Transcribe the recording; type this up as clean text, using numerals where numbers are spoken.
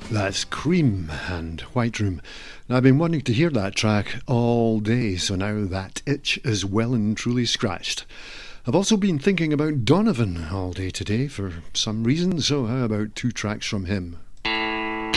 That's Cream and White Room. Now, I've been wanting to hear that track all day, so now that itch is well and truly scratched. I've also been thinking about Donovan all day today for some reason, so how about two tracks from him?